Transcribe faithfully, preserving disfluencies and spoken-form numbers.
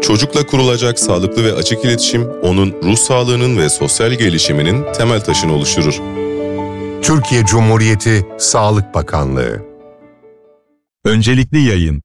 Çocukla kurulacak sağlıklı ve açık iletişim, onun ruh sağlığının ve sosyal gelişiminin temel taşını oluşturur. Türkiye Cumhuriyeti Sağlık Bakanlığı. Öncelikli yayın.